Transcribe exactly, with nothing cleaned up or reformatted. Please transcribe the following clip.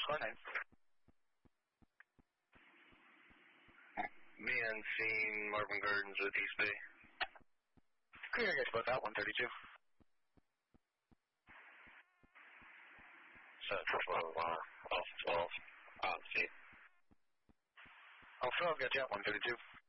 car name. Being seen Marvin Gardens with East Bay. Clear, I got you both out, one thirty-two. Set twelve, uh, off twelve, on C. Oh, twelve, got you out, one thirty-two.